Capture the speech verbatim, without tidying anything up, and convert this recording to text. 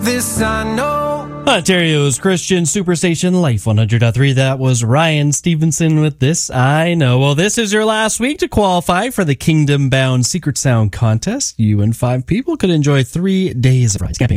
this I know. Ontario's Christian Superstation Life one hundred point three. That was Ryan Stevenson with This I Know. Well, this is your last week to qualify for the Kingdom Bound Secret Sound contest. You and five people could enjoy three days of prize camping.